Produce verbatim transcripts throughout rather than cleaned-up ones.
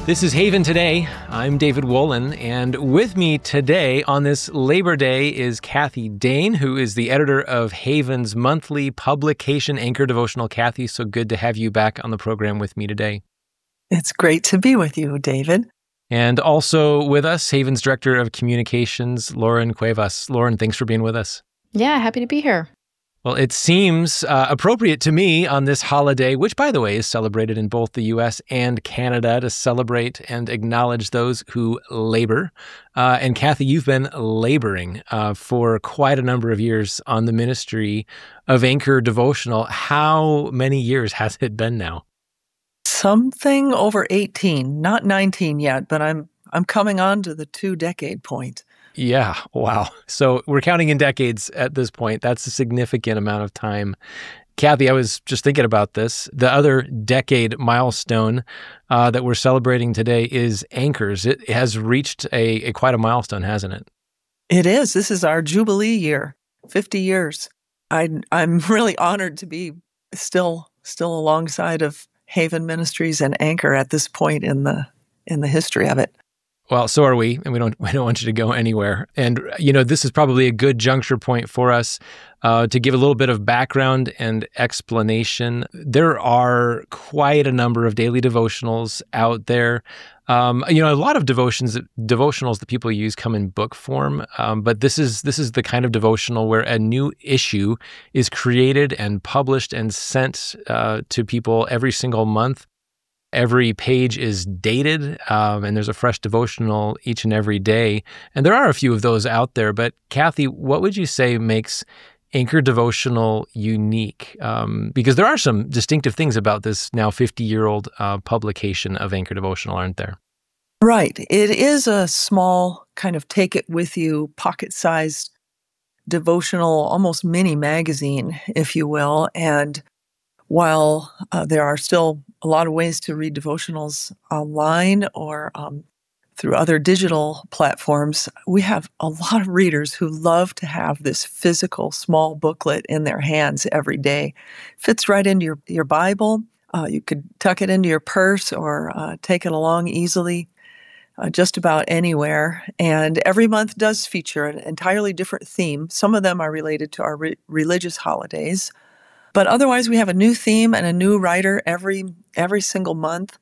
This is Haven Today. I'm David Wolin, and with me today on this Labor Day is Kathy Dane, who is the editor of Haven's monthly publication Anchor Devotional. Kathy, so good to have you back on the program with me today. It's great to be with you, David. And also with us, Haven's Director of Communications, Lauren Cuevas. Lauren, thanks for being with us. Yeah, happy to be here. Well, it seems uh, appropriate to me on this holiday, which, by the way, is celebrated in both the U S and Canada, to celebrate and acknowledge those who labor. Uh, and Kathy, you've been laboring uh, for quite a number of years on the ministry of Anchor Devotional. How many years has it been now? Something over eighteen, not nineteen yet, but I'm I'm coming on to the two-decade point. Yeah, wow. So we're counting in decades at this point. That's a significant amount of time. Kathy, I was just thinking about this. The other decade milestone uh, that we're celebrating today is Anchors. It has reached a, a quite a milestone, hasn't it? It is. This is our Jubilee year, fifty years. I, I'm really honored to be still still alongside of Haven Ministries and Anchor at this point in the in the history of it. Well, so are we, and we don't we don't want you to go anywhere. And, you know, this is probably a good juncture point for us uh, to give a little bit of background and explanation. There are quite a number of daily devotionals out there. Um, you know, a lot of devotions, devotionals that people use come in book form, um, but this is this is the kind of devotional where a new issue is created and published and sent uh, to people every single month. Every page is dated, um, and there's a fresh devotional each and every day. And there are a few of those out there. But Kathy, what would you say makes Anchor Devotional unique? Um, because there are some distinctive things about this now fifty-year-old uh, publication of Anchor Devotional, aren't there? Right. It is a small kind of take-it-with-you, pocket-sized devotional, almost mini magazine, if you will. And while uh, there are still a lot of ways to read devotionals online or um, through other digital platforms, we have a lot of readers who love to have this physical small booklet in their hands every day. Fits right into your, your Bible. Uh, you could tuck it into your purse or uh, take it along easily uh, just about anywhere. And every month does feature an entirely different theme. Some of them are related to our re- religious holidays. But otherwise, we have a new theme and a new writer every every single month.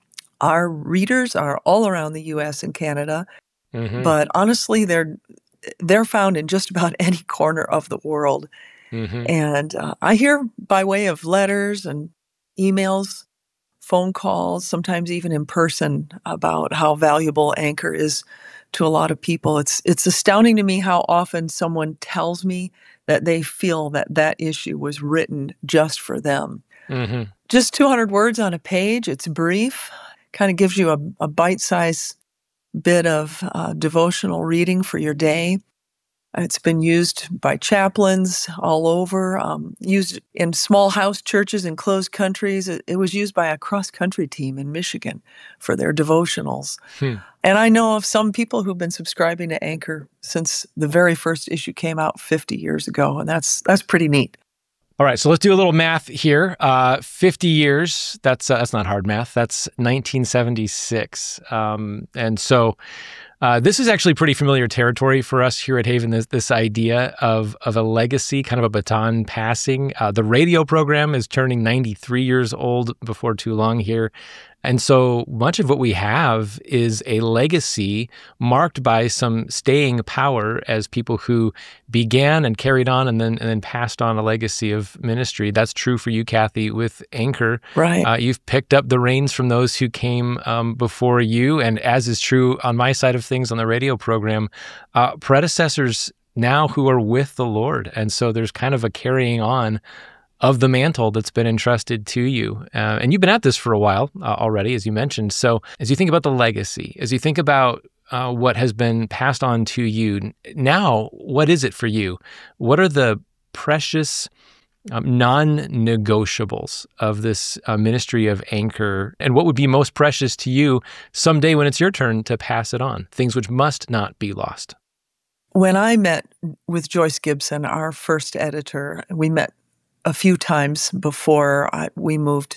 Our readers are all around the U S and Canada, mm-hmm. but honestly, they're they're found in just about any corner of the world. Mm-hmm. And uh, I hear by way of letters and emails, phone calls, sometimes even in person, about how valuable Anchor is to a lot of people. It's it's astounding to me how often someone tells me that they feel that that issue was written just for them. Mm-hmm. Just two hundred words on a page. It's brief, kind of gives you a, a bite-sized bit of uh, devotional reading for your day. It's been used by chaplains all over, um, used in small house churches in closed countries. It, it was used by a cross-country team in Michigan for their devotionals. Hmm. And I know of some people who've been subscribing to Anchor since the very first issue came out fifty years ago, and that's that's pretty neat. All right, so let's do a little math here. Uh, fifty years, that's uh, that's not hard math. That's nineteen seventy-six. Um, and so uh, this is actually pretty familiar territory for us here at Haven, this, this idea of, of a legacy, kind of a baton passing. Uh, the radio program is turning ninety-three years old before too long here. And so much of what we have is a legacy marked by some staying power as people who began and carried on and then and then passed on a legacy of ministry. That's true for you, Kathy, with Anchor. Right. Uh, you've picked up the reins from those who came um, before you. And as is true on my side of things on the radio program, uh, predecessors now who are with the Lord. And so there's kind of a carrying on of the mantle that's been entrusted to you. Uh, and you've been at this for a while uh, already, as you mentioned. So as you think about the legacy, as you think about uh, what has been passed on to you, now, what is it for you? What are the precious um, non-negotiables of this uh, ministry of Anchor? And what would be most precious to you someday when it's your turn to pass it on? Things which must not be lost. When I met with Joyce Gibson, our first editor, we met a few times before I, we moved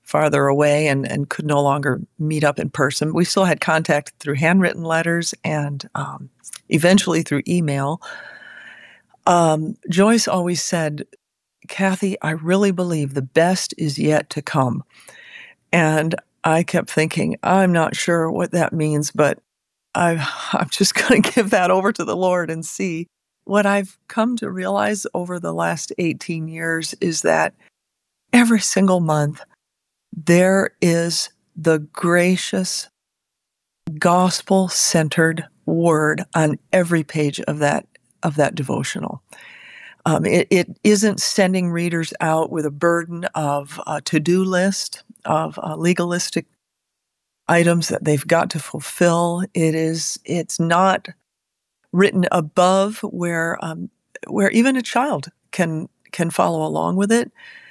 farther away and, and could no longer meet up in person. We still had contact through handwritten letters and um, eventually through email. Um, Joyce always said, "Kathy, I really believe the best is yet to come." And I kept thinking, I'm not sure what that means, but I, I'm just going to give that over to the Lord and see. What I've come to realize over the last eighteen years is that every single month, there is the gracious, gospel-centered word on every page of that of that devotional. Um, it, it isn't sending readers out with a burden of a to-do list, of uh, legalistic items that they've got to fulfill. It is. It's not written above where um, where even a child can can follow along with it,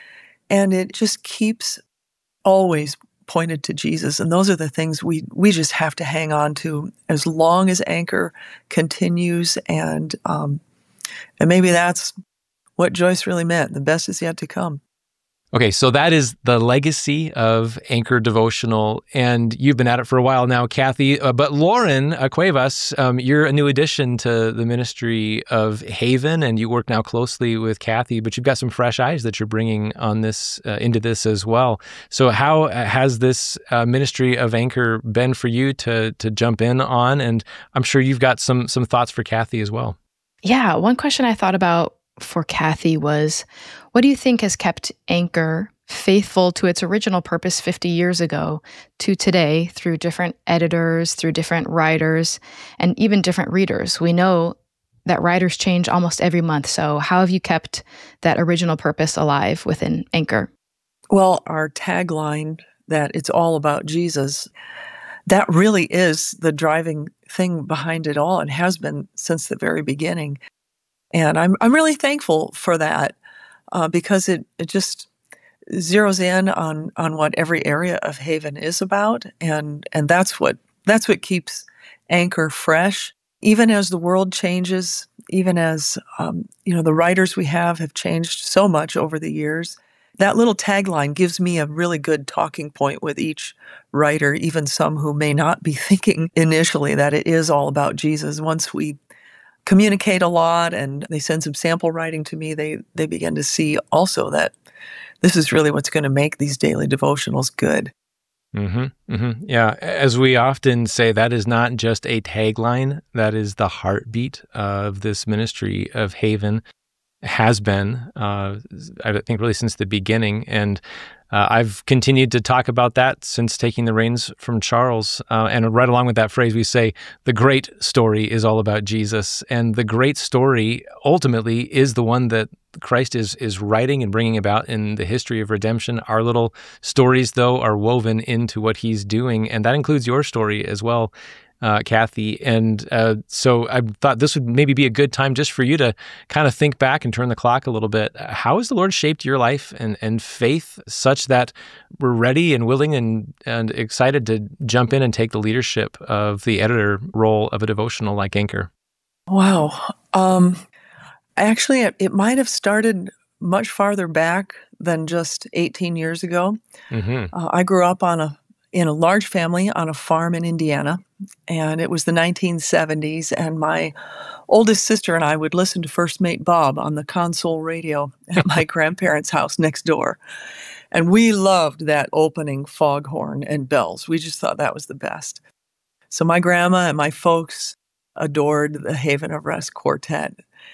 and it just keeps always pointed to Jesus. And those are the things we we just have to hang on to as long as Anchor continues. And um, and maybe that's what Joyce really meant. The best is yet to come. Okay, so that is the legacy of Anchor Devotional, and you've been at it for a while now, Kathy. Uh, but Lauren uh, Cuevas, um, you're a new addition to the ministry of Haven, and you work now closely with Kathy, but you've got some fresh eyes that you're bringing on this uh, into this as well. So how has this uh, ministry of Anchor been for you to to jump in on? And I'm sure you've got some some thoughts for Kathy as well. Yeah, one question I thought about for Kathy was, what do you think has kept Anchor faithful to its original purpose fifty years ago to today through different editors, through different writers, and even different readers? We know that writers change almost every month. So how have you kept that original purpose alive within Anchor? Well, our tagline that it's all about Jesus, that really is the driving thing behind it all and has been since the very beginning. And I'm I'm really thankful for that uh, because it, it just zeroes in on on what every area of Haven is about, and and that's what that's what keeps Anchor fresh, even as the world changes, even as um, you know the writers we have have changed so much over the years. That little tagline gives me a really good talking point with each writer, even some who may not be thinking initially that it is all about Jesus. Once we communicate a lot and they send some sample writing to me, they they begin to see also that this is really what's going to make these daily devotionals good. Mm-hmm, mm-hmm. Yeah, as we often say, that is not just a tagline, that is the heartbeat of this ministry of Haven. Has been, uh, I think, really since the beginning. And uh, I've continued to talk about that since taking the reins from Charles. Uh, and right along with that phrase, we say the great story is all about Jesus. And the great story ultimately is the one that Christ is is writing and bringing about in the history of redemption. Our little stories, though, are woven into what he's doing. And that includes your story as well, Uh, Kathy. And uh, so I thought this would maybe be a good time just for you to kind of think back and turn the clock a little bit. How has the Lord shaped your life and, and faith such that we're ready and willing and, and excited to jump in and take the leadership of the editor role of a devotional like Anchor? Wow. Um, actually, it, it might have started much farther back than just eighteen years ago. Mm-hmm. Uh, I grew up on a in a large family on a farm in Indiana, and it was the nineteen seventies, and my oldest sister and I would listen to First Mate Bob on the console radio at my grandparents' house next door. And we loved that opening foghorn and bells. We just thought that was the best. So my grandma and my folks adored the Haven of Rest Quartet.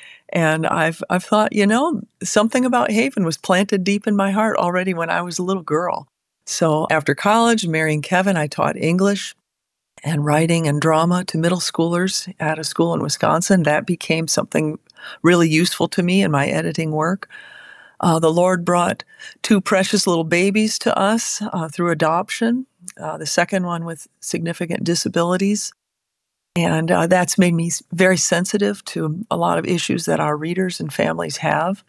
And I've I've thought, you know, something about Haven was planted deep in my heart already when I was a little girl. So after college, marrying Kevin, I taught English and writing and drama to middle schoolers at a school in Wisconsin. That became something really useful to me in my editing work. Uh, the Lord brought two precious little babies to us uh, through adoption, uh, the second one with significant disabilities. And uh, that's made me very sensitive to a lot of issues that our readers and families have.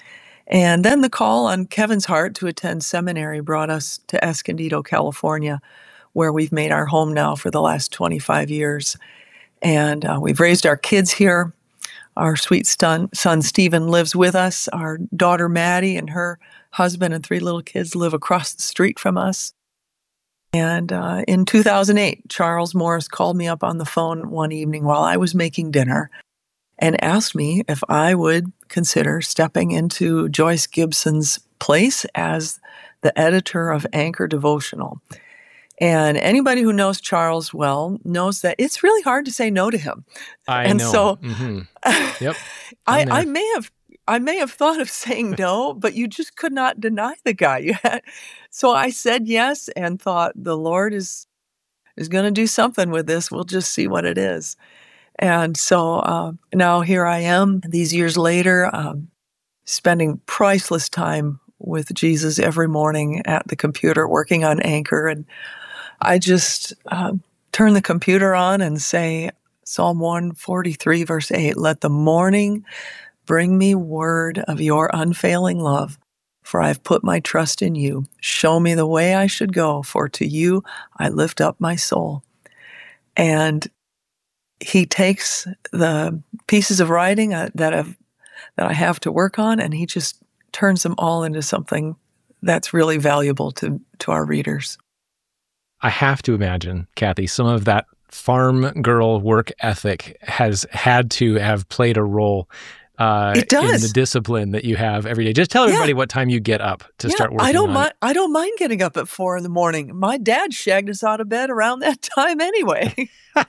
And then the call on Kevin's heart to attend seminary brought us to Escondido, California, where we've made our home now for the last twenty-five years. And uh, we've raised our kids here. Our sweet son, son Stephen lives with us. Our daughter Maddie and her husband and three little kids live across the street from us. And uh, in two thousand eight, Charles Morris called me up on the phone one evening while I was making dinner and asked me if I would consider stepping into Joyce Gibson's place as the editor of Anchor Devotional. And anybody who knows Charles well knows that it's really hard to say no to him. I and know. so Mm-hmm. Yep. I, I may have I may have thought of saying no, but you just could not deny the guy. You had, so I said yes and thought the Lord is is going to do something with this. We'll just see what it is. And so uh, now here I am, these years later, um, spending priceless time with Jesus every morning at the computer, working on Anchor. And I just uh, turn the computer on and say, Psalm one forty-three, verse eight, let the morning bring me word of your unfailing love, for I've put my trust in you. Show me the way I should go, for to you I lift up my soul. And he takes the pieces of writing uh, that I've that I have to work on, and he just turns them all into something that's really valuable to, to our readers. I have to imagine, Kathy, some of that farm girl work ethic has had to have played a role uh, it does. in the discipline that you have every day. Just tell everybody yeah. what time you get up to yeah, start working I don't on mind. I don't mind getting up at four in the morning. My dad shagged us out of bed around that time anyway.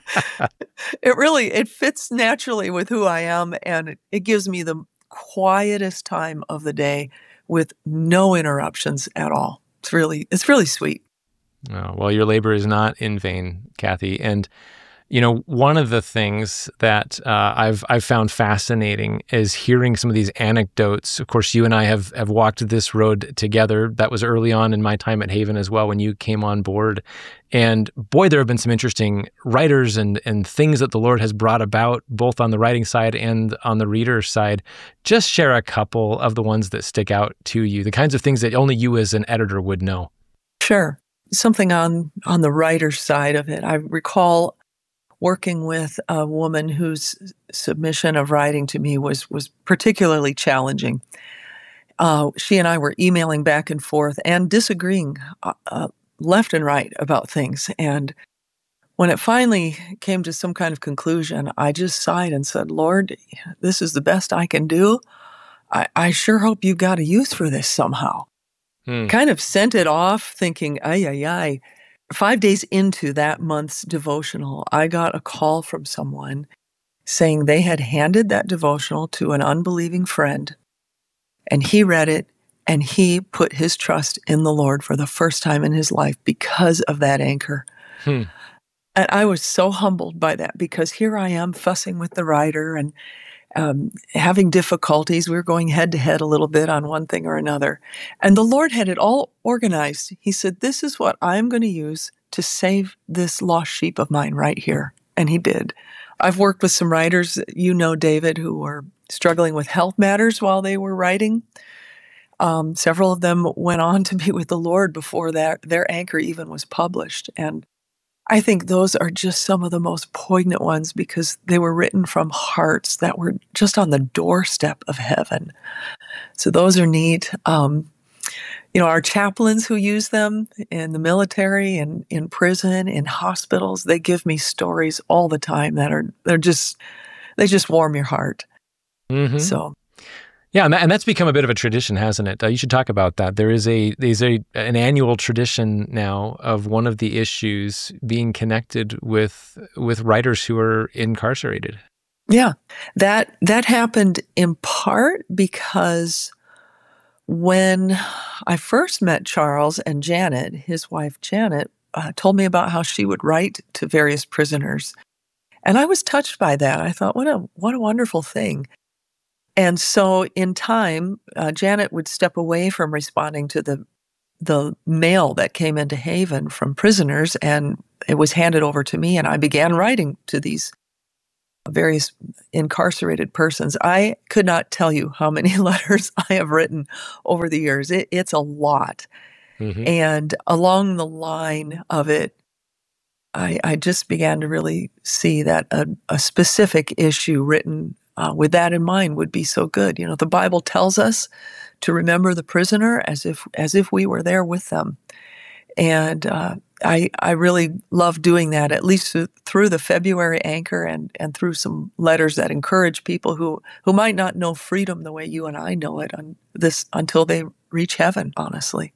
It really, it fits naturally with who I am, and it, it gives me the quietest time of the day with no interruptions at all. It's really, it's really sweet. Oh, well, your labor is not in vain, Kathy. And, you know, one of the things that uh, I've I've found fascinating is hearing some of these anecdotes. Of course, you and I have, have walked this road together. That was early on in my time at Haven as well, when you came on board. And boy, there have been some interesting writers and, and things that the Lord has brought about, both on the writing side and on the reader side. Just share a couple of the ones that stick out to you, the kinds of things that only you as an editor would know. Sure. Something on, on the writer's side of it. I recall working with a woman whose submission of writing to me was, was particularly challenging. Uh, she and I were emailing back and forth and disagreeing uh, uh, left and right about things. And when it finally came to some kind of conclusion, I just sighed and said, Lord, this is the best I can do. I, I sure hope you got a use for this somehow. Hmm. Kind of sent it off thinking, ay, ay, ay. Five days into that month's devotional, I got a call from someone saying they had handed that devotional to an unbelieving friend, and he read it, and he put his trust in the Lord for the first time in his life because of that anchor. Hmm. And I was so humbled by that, because here I am fussing with the writer and um, having difficulties. We were going head to head a little bit on one thing or another. And the Lord had it all organized. He said, this is what I'm going to use to save this lost sheep of mine right here. And he did. I've worked with some writers, you know, David, who were struggling with health matters while they were writing. Um, several of them went on to be with the Lord before that, their anchor even was published. And I think those are just some of the most poignant ones, because they were written from hearts that were just on the doorstep of heaven. So those are neat. Um, you know, our chaplains who use them in the military and in prison, in hospitals, they give me stories all the time that are, they're just, they just warm your heart. Mm-hmm. So. Yeah, and, that, and that's become a bit of a tradition, hasn't it? Uh, you should talk about that. There is a there's a an annual tradition now of one of the issues being connected with with writers who are incarcerated. Yeah, that that happened in part because when I first met Charles, and Janet, his wife Janet, uh, told me about how she would write to various prisoners, and I was touched by that. I thought, what a what a wonderful thing. And so in time, uh, Janet would step away from responding to the the mail that came into Haven from prisoners, and it was handed over to me, and I began writing to these various incarcerated persons. I could not tell you how many letters I have written over the years. It, it's a lot. Mm-hmm. And along the line of it, I, I just began to really see that a, a specific issue written uh, with that in mind would be so good. You know, the Bible tells us to remember the prisoner as if as if we were there with them. And uh, I I really love doing that, at least through the February Anchor and, and through some letters that encourage people who, who might not know freedom the way you and I know it on this until they reach heaven, honestly.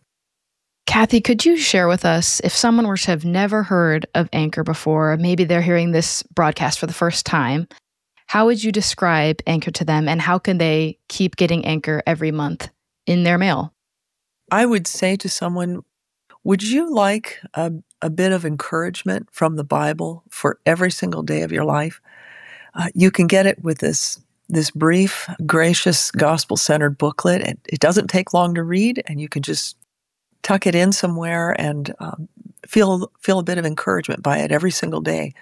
Kathy, could you share with us, if someone were to have never heard of Anchor before, maybe they're hearing this broadcast for the first time, how would you describe Anchor to them, and how can they keep getting Anchor every month in their mail? I would say to someone, would you like a, a bit of encouragement from the Bible for every single day of your life? Uh, you can get it with this, this brief, gracious, gospel-centered booklet. It, it doesn't take long to read, and you can just tuck it in somewhere and um, feel feel a bit of encouragement by it every single day.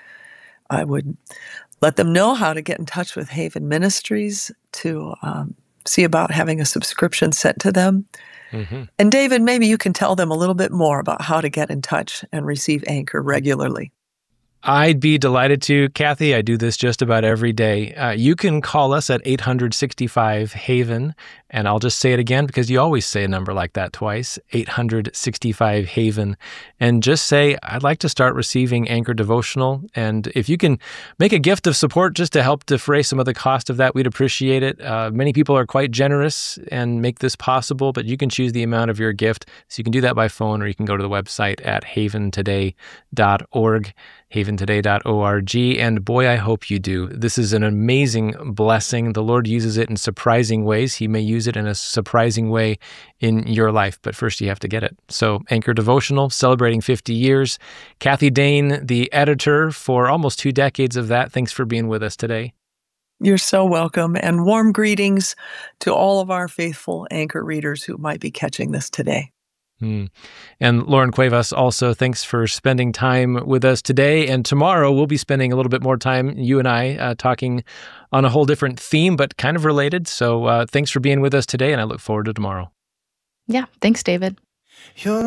I would let them know how to get in touch with Haven Ministries to um, see about having a subscription sent to them. Mm-hmm. And David, maybe you can tell them a little bit more about how to get in touch and receive Anchor regularly. I'd be delighted to, Kathy. I do this just about every day. Uh, you can call us at eight hundred sixty-five Haven, and I'll just say it again because you always say a number like that twice, eight hundred sixty-five Haven, and just say, I'd like to start receiving Anchor Devotional, and if you can make a gift of support just to help defray some of the cost of that, we'd appreciate it. Uh, many people are quite generous and make this possible, but you can choose the amount of your gift, so you can do that by phone, or you can go to the website at haven today dot org. haven today dot org, and boy, I hope you do. This is an amazing blessing. The Lord uses it in surprising ways. He may use it in a surprising way in your life, but first you have to get it. So Anchor Devotional, celebrating fifty years. Kathy Dane, the editor for almost two decades of that. Thanks for being with us today. You're so welcome, and warm greetings to all of our faithful Anchor readers who might be catching this today. Hmm. And Lauren Cuevas, also, thanks for spending time with us today. And tomorrow, we'll be spending a little bit more time, you and I, uh, talking on a whole different theme, but kind of related. So uh, thanks for being with us today, and I look forward to tomorrow. Yeah, thanks, David. You're